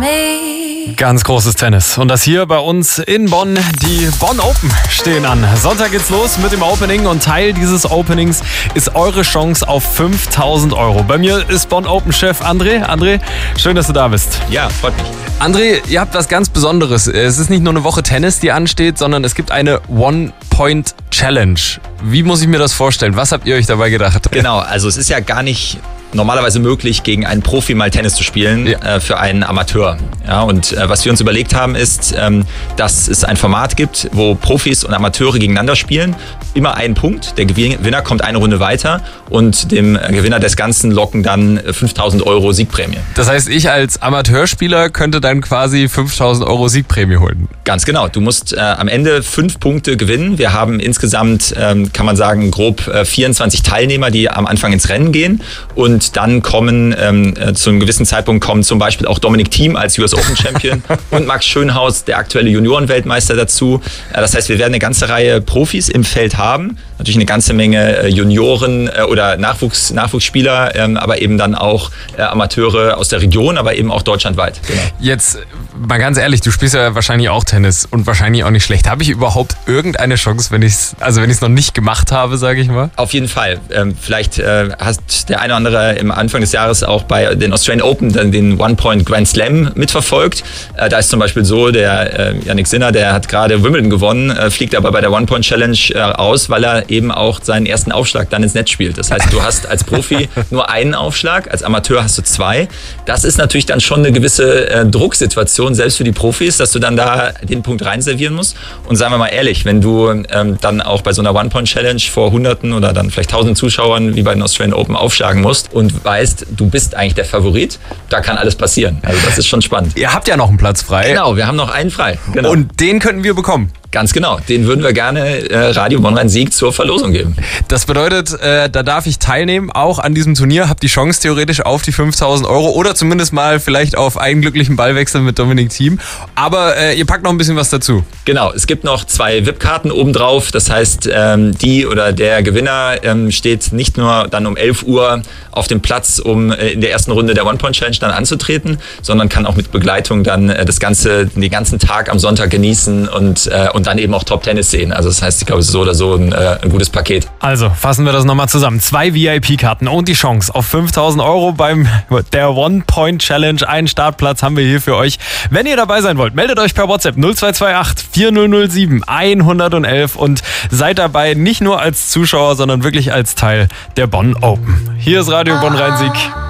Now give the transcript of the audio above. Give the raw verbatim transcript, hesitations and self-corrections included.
play. Ganz großes Tennis. Und das hier bei uns in Bonn. Die Bonn Open stehen an. Sonntag geht's los mit dem Opening und Teil dieses Openings ist eure Chance auf fünftausend Euro. Bei mir ist Bonn Open-Chef André. André, schön, dass du da bist. Ja, freut mich. André, ihr habt was ganz Besonderes. Es ist nicht nur eine Woche Tennis, die ansteht, sondern es gibt eine One-Point-Challenge. Wie muss ich mir das vorstellen? Was habt ihr euch dabei gedacht? Genau, also es ist ja gar nicht normalerweise möglich, gegen einen Profi mal Tennis zu spielen, ja. äh, für einen Amateur. Ja, und äh, was wir uns überlegt haben, ist, ähm, dass es ein Format gibt, wo Profis und Amateure gegeneinander spielen. Immer einen Punkt, der Gewinner kommt eine Runde weiter und dem Gewinner des Ganzen locken dann fünftausend Euro Siegprämie. Das heißt, ich als Amateurspieler könnte dann quasi fünftausend Euro Siegprämie holen? Ganz genau. Du musst äh, am Ende fünf Punkte gewinnen. Wir haben insgesamt, ähm, kann man sagen, grob äh, vierundzwanzig Teilnehmer, die am Anfang ins Rennen gehen. Und dann kommen, ähm, äh, zu einem gewissen Zeitpunkt kommen zum Beispiel auch Dominic Thiem als U S Open Champion und Max Schönhaus, der aktuelle Juniorenweltmeister, dazu. Äh, das heißt, wir werden eine ganze Reihe Profis im Feld haben. Natürlich eine ganze Menge äh, Junioren äh, oder Nachwuchs, Nachwuchsspieler, ähm, aber eben dann auch äh, Amateure aus der Region, aber eben auch deutschlandweit. Genau. Jetzt mal ganz ehrlich, du spielst ja wahrscheinlich auch Tennis und wahrscheinlich auch nicht schlecht. Habe ich überhaupt irgendeine Chance, wenn ich es also wenn ich es noch nicht gemacht habe, sage ich mal? Auf jeden Fall. Ähm, vielleicht äh, hat der eine oder andere im Anfang des Jahres auch bei den Australian Open dann den One-Point Grand Slam mitverfolgt. Äh, da ist zum Beispiel so, der äh, Jannik Sinner, der hat gerade Wimbledon gewonnen, äh, fliegt aber bei der One-Point Challenge äh, raus, weil er eben auch seinen ersten Aufschlag dann ins Netz spielt. Das heißt, du hast als Profi nur einen Aufschlag, als Amateur hast du zwei. Das ist natürlich dann schon eine gewisse äh, Drucksituation, selbst für die Profis, dass du dann da den Punkt reinservieren musst. Und sagen wir mal ehrlich, wenn du ähm, dann auch bei so einer One-Point-Challenge vor Hunderten oder dann vielleicht Tausend Zuschauern wie bei den Australian Open aufschlagen musst und weißt, du bist eigentlich der Favorit, da kann alles passieren. Also das ist schon spannend. Ihr habt ja noch einen Platz frei. Genau, wir haben noch einen frei. Genau. Und den könnten wir bekommen. Ganz genau, den würden wir gerne äh, Radio Bonn-Rhein-Sieg zur Verlosung geben. Das bedeutet, äh, da darf ich teilnehmen, auch an diesem Turnier, habe die Chance theoretisch auf die fünftausend Euro oder zumindest mal vielleicht auf einen glücklichen Ballwechsel mit Dominic Thiem. Aber äh, ihr packt noch ein bisschen was dazu. Genau, es gibt noch zwei V I P-Karten obendrauf. Das heißt, ähm, die oder der Gewinner ähm, steht nicht nur dann um elf Uhr auf dem Platz, um äh, in der ersten Runde der One-Point-Challenge dann anzutreten, sondern kann auch mit Begleitung dann äh, das Ganze, den ganzen Tag am Sonntag genießen und äh, und dann eben auch Top-Tennis sehen. Also das heißt, ich glaube, es ist so oder so ein, äh, ein gutes Paket. Also fassen wir das nochmal zusammen. Zwei V I P-Karten und die Chance auf fünftausend Euro beim der One-Point-Challenge. Einen Startplatz haben wir hier für euch. Wenn ihr dabei sein wollt, meldet euch per WhatsApp null zwei zwei acht vier null null sieben eins eins eins und seid dabei nicht nur als Zuschauer, sondern wirklich als Teil der Bonn Open. Hier ist Radio Bonn-Rhein-Sieg.